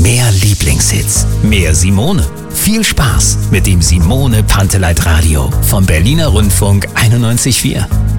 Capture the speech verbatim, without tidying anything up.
Mehr Lieblingshits, mehr Simone. Viel Spaß mit dem Simone Panteleit Radio vom Berliner Rundfunk einundneunzig Komma vier.